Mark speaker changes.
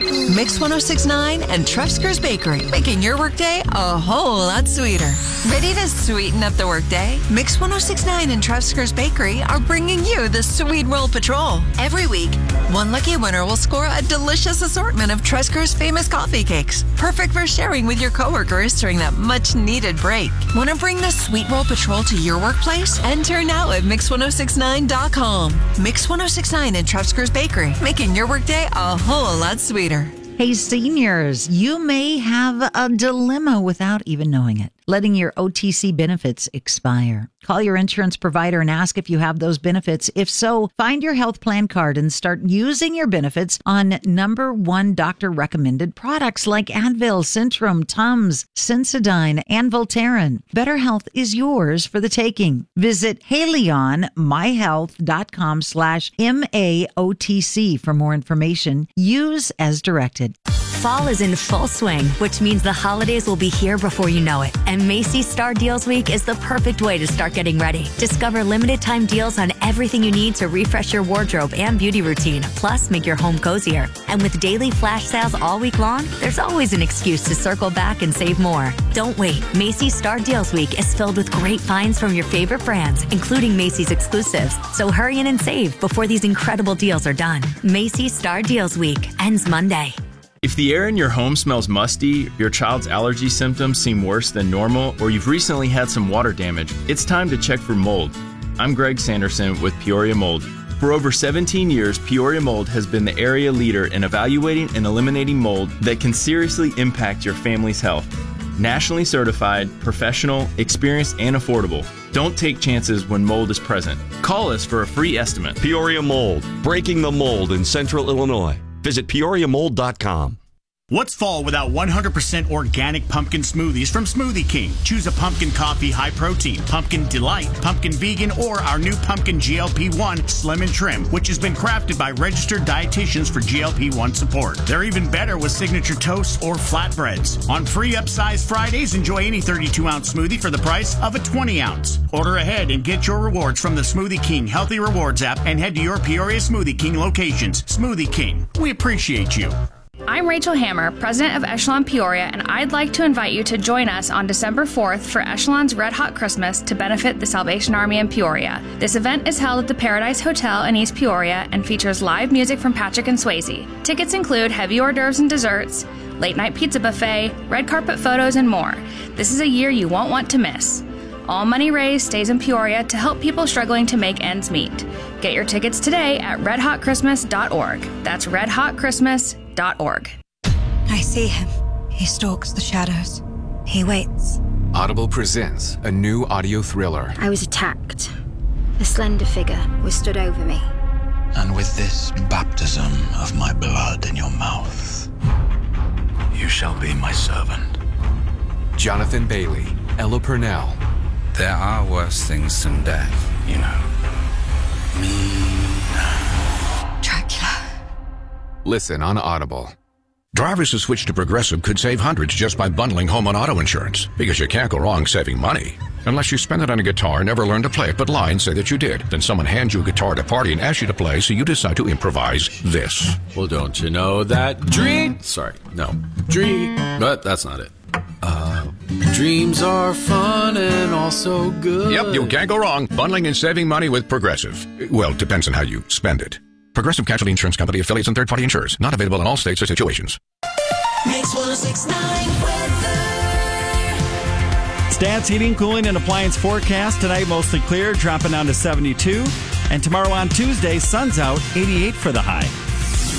Speaker 1: Mix 106.9 and Trefsker's Bakery, making your workday a whole lot sweeter. Ready to sweeten up the workday? Mix 106.9 and Trefsker's Bakery are bringing you the Sweet Roll Patrol. Every week, one lucky winner will score a delicious assortment of Trefsker's famous coffee cakes, perfect for sharing with your coworkers during that much-needed break. Want to bring the Sweet Roll Patrol to your workplace? Enter now at Mix1069.com. Mix 106.9 and Trefsker's Bakery, making your workday a whole lot sweeter.
Speaker 2: Hey, seniors, you may have a dilemma without even knowing it. Letting your OTC benefits expire. Call your insurance provider and ask if you have those benefits. If so, find your health plan card and start using your benefits on #1 doctor-recommended products like Advil, Centrum, Tums, Sensodyne, and Voltaren. Better health is yours for the taking. Visit HaleyonMyHealth.com/MAOTC for more information. Use as directed.
Speaker 3: Fall is in full swing, which means the holidays will be here before you know it. And Macy's Star Deals Week is the perfect way to start getting ready. Discover limited time deals on everything you need to refresh your wardrobe and beauty routine, plus make your home cozier. And with daily flash sales all week long, there's always an excuse to circle back and save more. Don't wait. Macy's Star Deals Week is filled with great finds from your favorite brands, including Macy's exclusives. So hurry in and save before these incredible deals are done. Macy's Star Deals Week ends Monday.
Speaker 4: If the air in your home smells musty, your child's allergy symptoms seem worse than normal, or you've recently had some water damage, it's time to check for mold. I'm Greg Sanderson with Peoria Mold. For over 17 years, Peoria Mold has been the area leader in evaluating and eliminating mold that can seriously impact your family's health. Nationally certified, professional, experienced, and affordable. Don't take chances when mold is present. Call us for a free estimate.
Speaker 5: Peoria Mold, breaking the mold in Central Illinois. Visit PeoriaMold.com.
Speaker 6: What's fall without 100% organic pumpkin smoothies from Smoothie King? Choose a pumpkin coffee high protein, pumpkin delight, pumpkin vegan, or our new pumpkin GLP-1 slim and trim, which has been crafted by registered dietitians for GLP-1 support. They're even better with signature toasts or flatbreads. On free upsize Fridays, enjoy any 32-ounce smoothie for the price of a 20-ounce. Order ahead and get your rewards from the Smoothie King Healthy Rewards app and head to your Peoria Smoothie King locations. Smoothie King, we appreciate you.
Speaker 7: I'm Rachel Hammer, president of Echelon Peoria, and I'd like to invite you to join us on December 4th for Echelon's Red Hot Christmas to benefit the Salvation Army in Peoria. This event is held at the Paradise Hotel in East Peoria and features live music from Patrick and Swayze. Tickets include heavy hors d'oeuvres and desserts, late-night pizza buffet, red carpet photos, and more. This is a year you won't want to miss. All money raised stays in Peoria to help people struggling to make ends meet. Get your tickets today at redhotchristmas.org. That's redhotchristmas.org.
Speaker 8: I see him. He stalks the shadows. He waits.
Speaker 9: Audible presents a new audio thriller.
Speaker 10: I was attacked. A slender figure was stood over me.
Speaker 11: And with this baptism of my blood in your mouth, you shall be my servant.
Speaker 9: Jonathan Bailey, Ella Purnell.
Speaker 11: There are worse things than death, you know.
Speaker 8: Dracula.
Speaker 9: Listen on Audible.
Speaker 12: Drivers who switch to Progressive could save hundreds just by bundling home and auto insurance, because you can't go wrong saving money. Unless you spend it on a guitar, never learn to play it, but lie and say that you did. Then someone hands you a guitar at a party and asks you to play, so you decide to improvise this.
Speaker 13: Well, don't you know that dream... But that's not it. Dreams are fun and also good.
Speaker 12: Yep, you can't go wrong. Bundling and saving money with Progressive. Well, it depends on how you spend it. Progressive Casualty Insurance Company, affiliates, and third-party insurers. Not available in all states or situations.
Speaker 14: Mix 106.9 weather.
Speaker 15: Stats, heating, cooling, and appliance forecast. Tonight, mostly clear, dropping down to 72. And tomorrow on Tuesday, sun's out, 88 for the high.